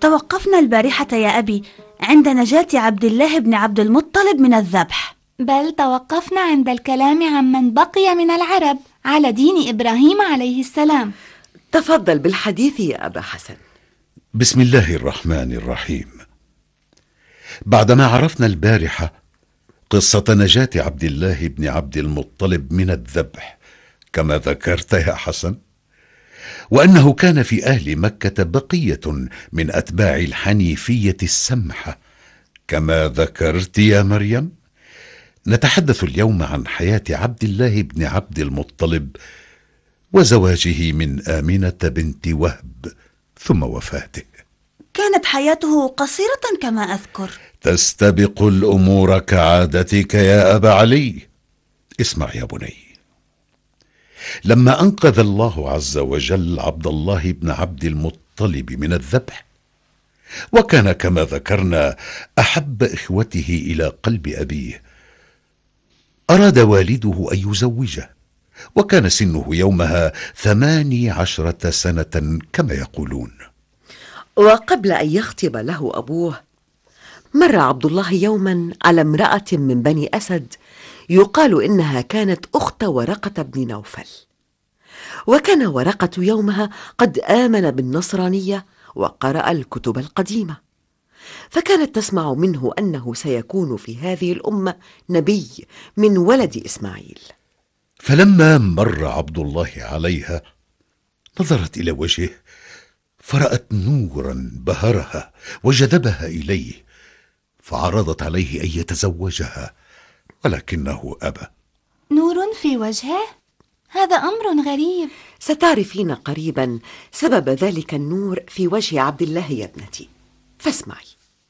توقفنا البارحة يا أبي عند نجاة عبد الله بن عبد المطلب من الذبح. بل توقفنا عند الكلام عمن بقي من العرب على دين إبراهيم عليه السلام. تفضل بالحديث يا أبا حسن. بسم الله الرحمن الرحيم. بعدما عرفنا البارحة قصة نجاة عبد الله بن عبد المطلب من الذبح كما ذكرت يا حسن، وأنه كان في أهل مكة بقية من أتباع الحنيفية السمحة كما ذكرت يا مريم، نتحدث اليوم عن حياة عبد الله بن عبد المطلب وزواجه من آمنة بنت وهب ثم وفاته. كانت حياته قصيرة كما أذكر. تستبق الأمور كعادتك يا أبا علي. اسمع يا بني، لما أنقذ الله عز وجل عبد الله بن عبد المطلب من الذبح، وكان كما ذكرنا أحب إخوته إلى قلب أبيه، أراد والده أن يزوجه، وكان سنه يومها 18 سنة كما يقولون. وقبل أن يخطب له أبوه، مر عبد الله يوما على امرأة من بني أسد يقال إنها كانت أخت ورقة بن نوفل، وكان ورقة يومها قد آمن بالنصرانية وقرأ الكتب القديمة، فكانت تسمع منه أنه سيكون في هذه الأمة نبي من ولد إسماعيل. فلما مر عبد الله عليها نظرت إلى وجهه فرأت نورا بهرها وجذبها إليه، فعرضت عليه أن يتزوجها، ولكنه أبى. نور في وجهه؟ هذا أمر غريب. ستعرفين قريبا سبب ذلك النور في وجه عبد الله يا ابنتي، فاسمعي.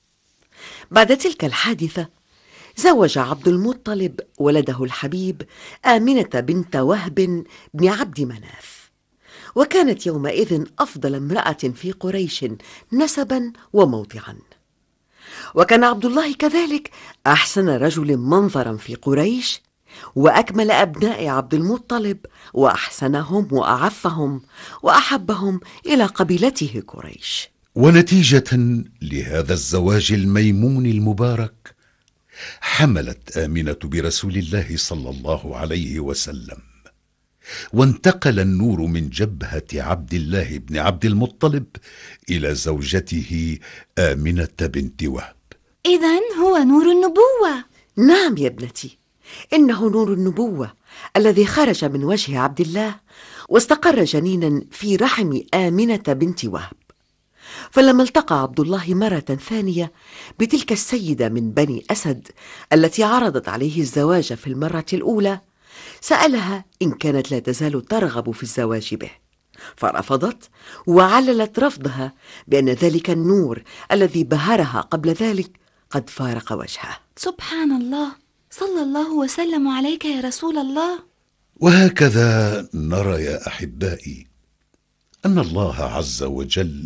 بعد تلك الحادثة زوج عبد المطلب ولده الحبيب آمنة بنت وهب بن عبد مناف، وكانت يومئذ أفضل امرأة في قريش نسبا وموضعا، وكان عبد الله كذلك أحسن رجل منظرا في قريش وأكمل أبناء عبد المطلب وأحسنهم وأعفهم وأحبهم إلى قبيلته قريش. ونتيجة لهذا الزواج الميمون المبارك حملت آمنة برسول الله صلى الله عليه وسلم، وانتقل النور من جبهة عبد الله بن عبد المطلب إلى زوجته آمنة بنت وهب. إذن هو نور النبوة. نعم يا ابنتي، إنه نور النبوة الذي خرج من وجه عبد الله واستقر جنينا في رحم آمنة بنت وهب. فلما التقى عبد الله مرة ثانية بتلك السيدة من بني أسد التي عرضت عليه الزواج في المرة الأولى، سألها إن كانت لا تزال ترغب في الزواج به، فرفضت، وعللت رفضها بأن ذلك النور الذي بهرها قبل ذلك قد فارق وجهها. سبحان الله، صلى الله وسلم عليك يا رسول الله. وهكذا نرى يا أحبائي أن الله عز وجل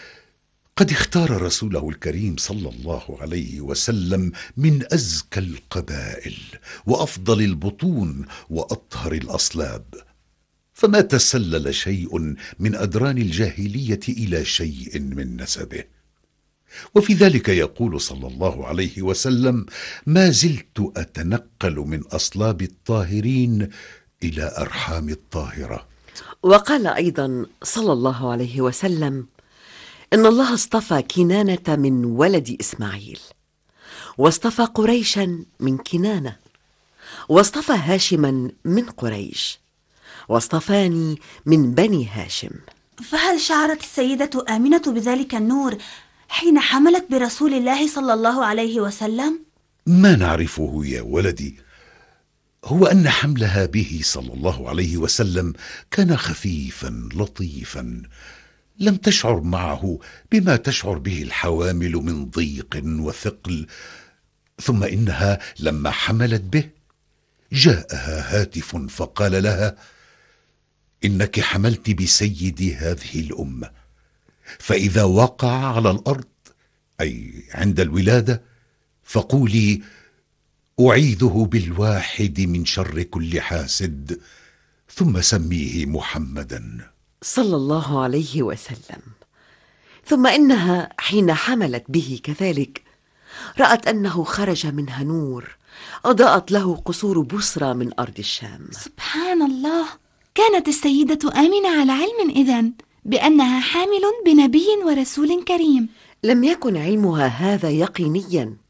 قد اختار رسوله الكريم صلى الله عليه وسلم من أزكى القبائل وأفضل البطون وأطهر الأصلاب، فما تسلل شيء من أدران الجاهلية إلى شيء من نسبه. وفي ذلك يقول صلى الله عليه وسلم: ما زلت أتنقل من أصلاب الطاهرين إلى أرحام الطاهرة. وقال أيضا صلى الله عليه وسلم: إن الله اصطفى كنانة من ولد إسماعيل، واصطفى قريشا من كنانة، واصطفى هاشما من قريش، واصطفاني من بني هاشم. فهل شعرت السيدة آمنة بذلك النور حين حملت برسول الله صلى الله عليه وسلم؟ ما نعرفه يا ولدي هو أن حملها به صلى الله عليه وسلم كان خفيفا لطيفا، لم تشعر معه بما تشعر به الحوامل من ضيق وثقل. ثم إنها لما حملت به جاءها هاتف فقال لها: إنك حملت بسيد هذه الأمة، فإذا وقع على الأرض أي عند الولادة فقولي: أعيذه بالواحد من شر كل حاسد، ثم سميه محمدا صلى الله عليه وسلم. ثم إنها حين حملت به كذلك رأت أنه خرج منها نور أضاءت له قصور بصرى من أرض الشام. سبحان الله، كانت السيدة آمنة على علم إذن بأنها حامل بنبي ورسول كريم. لم يكن علمها هذا يقينيا،